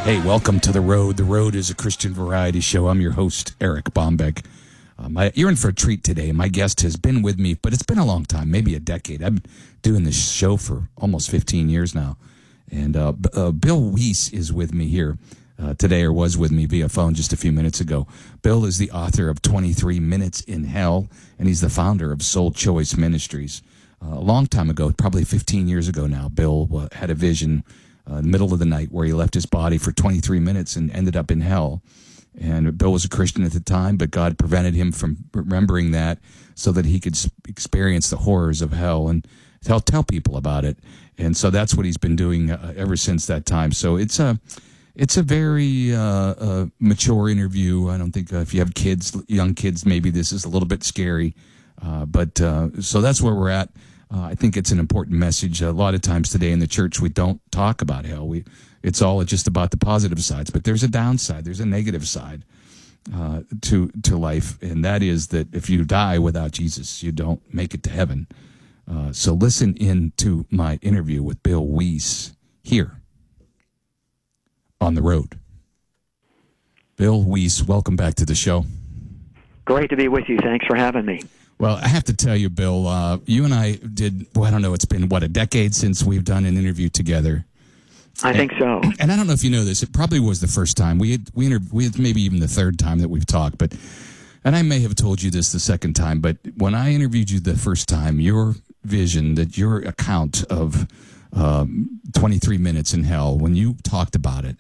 Hey, welcome to The Road. The Road is a Christian variety show. I'm your host, Eric Bombeck. You're in for a treat today. My guest has been with me, but it's been a long time, maybe a decade. I've been doing this show for almost 15 years now. And Bill Wiese is with me here today, or was with me via phone just a few minutes ago. Bill is the author of 23 Minutes in Hell, and he's the founder of Soul Choice Ministries. A long time ago, probably 15 years ago now, Bill had a vision in the middle of the night where he left his body for 23 minutes and ended up in hell. And Bill was a Christian at the time, but God prevented him from remembering that so that he could experience the horrors of hell and tell people about it. And so that's what he's been doing ever since that time. So it's a very mature interview. I don't think if you have kids, young kids, maybe this is a little bit scary. But so that's where we're at. I think it's an important message. A lot of times today in the church, we don't talk about hell. It's all just about the positive sides, but there's a downside. There's a negative side to life, and that is that if you die without Jesus, you don't make it to heaven. So listen in to my interview with Bill Wiese here on The Road. Bill Wiese, welcome back to the show. Great to be with you. Thanks for having me. Well, I have to tell you, Bill, you and I did, I don't know, it's been, a decade since we've done an interview together. I think so. And I don't know if you know this, it probably was the first time. We had maybe even the third time that we've talked, and I may have told you this the second time, but when I interviewed you the first time, your vision, that your account of 23 Minutes in Hell, when you talked about it,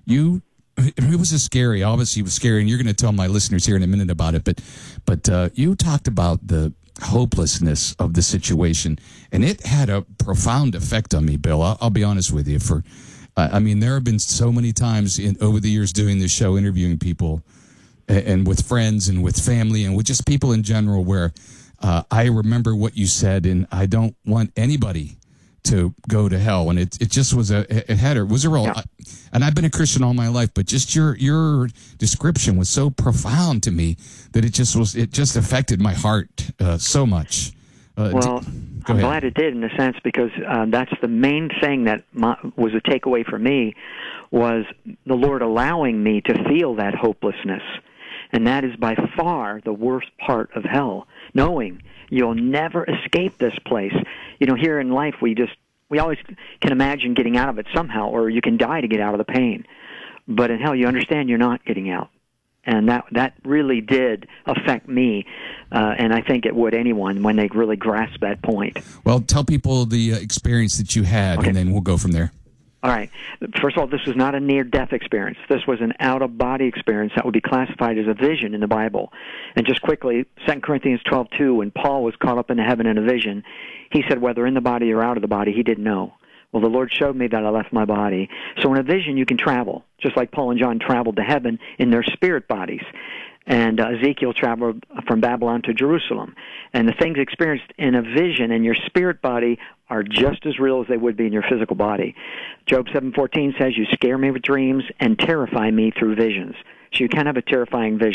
it was scary. Obviously, it was scary, and you're going to tell my listeners here in a minute about it. But you talked about the hopelessness of the situation, and it had a profound effect on me, Bill. I'll be honest with you. There have been so many times over the years doing this show, interviewing people, and with friends and with family and with just people in general, where I remember what you said, and I don't want anybody to go to hell, and it just was a role. Yeah. And I've been a Christian all my life, but just your description was so profound to me that it just affected my heart so much. Well, I'm glad it did in a sense, because that's the main thing that was a takeaway for me, was the Lord allowing me to feel that hopelessness, and that is by far the worst part of hell. Knowing you'll never escape this place. Here in life, we always can imagine getting out of it somehow, or you can die to get out of the pain. But in hell, you understand you're not getting out. And that really did affect me, and I think it would anyone when they really grasp that point. Well, tell people the experience that you had, okay, and then we'll go from there. All right. First of all, this was not a near-death experience. This was an out-of-body experience that would be classified as a vision in the Bible. And just quickly, 2 Corinthians 12:2, when Paul was caught up into heaven in a vision, he said whether in the body or out of the body, he didn't know. Well, the Lord showed me that I left my body. So in a vision, you can travel, just like Paul and John traveled to heaven in their spirit bodies. And Ezekiel traveled from Babylon to Jerusalem. And the things experienced in a vision in your spirit body are just as real as they would be in your physical body. Job 7:14 says, you scare me with dreams and terrify me through visions. So you can have a terrifying vision.